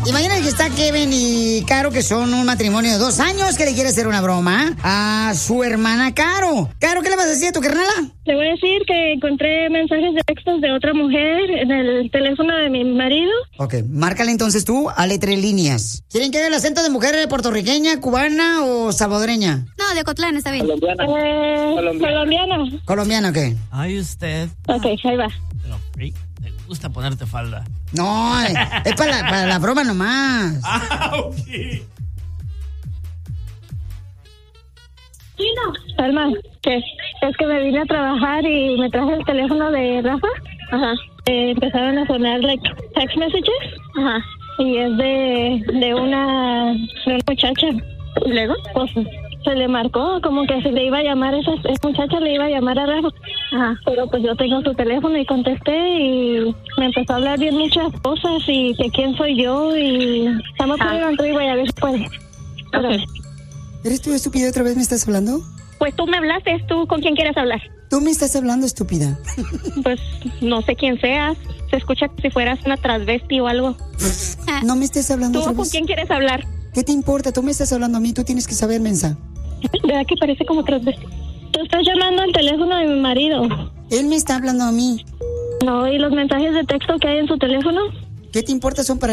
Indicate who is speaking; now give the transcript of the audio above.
Speaker 1: Imagínate que está Kevin y Caro, que son un matrimonio de 2 años, que le quiere hacer una broma a su hermana Caro. Caro, ¿qué le vas a decir a tu carnala?
Speaker 2: Le voy a decir que encontré mensajes de textos de otra mujer en el teléfono de mi marido.
Speaker 1: Ok, márcale entonces tú a 3 líneas. ¿Quieren que haga el acento de mujer puertorriqueña, cubana o salvadoreña?
Speaker 3: No, de Ocotlán, está bien.
Speaker 2: Colombiana.
Speaker 1: ¿Colombiana o qué?
Speaker 4: Ay, usted.
Speaker 2: Ok, ahí va.
Speaker 4: Pero, hey, te gusta ponerte falda.
Speaker 1: No, es para la broma nomás.
Speaker 4: Ah, ok.
Speaker 2: Alma, ¿qué? Es que me vine a trabajar y me traje el teléfono de Rafa. Ajá. Empezaron a sonar text messages. Ajá. Y es de una muchacha. ¿Y luego? Pues se le marcó como que se le iba a llamar, esa muchacha le iba a llamar a Rafa. Ajá. Pero pues yo tengo su teléfono y contesté y me empezó a hablar bien muchas cosas y que quién soy yo y estamos poniendo y voy a ver si puede. Okay.
Speaker 1: ¿Eres tú, estúpida, otra vez me estás hablando?
Speaker 2: Pues tú me hablaste, ¿tú con quién quieres hablar?
Speaker 1: Tú me estás hablando, estúpida.
Speaker 2: Pues no sé quién seas. Se escucha como si fueras una transvesti o algo.
Speaker 1: No me estés hablando
Speaker 2: ¿Tú
Speaker 1: otra
Speaker 2: con
Speaker 1: vez.
Speaker 2: quién quieres hablar?
Speaker 1: ¿Qué te importa? Tú me estás hablando a mí, tú tienes que saber, mensa.
Speaker 2: ¿Verdad que parece como transvesti? Tú estás llamando al teléfono de mi marido.
Speaker 1: Él me está hablando a mí.
Speaker 2: No, ¿y los mensajes de texto que hay en su teléfono?
Speaker 1: ¿Qué te importa? Son para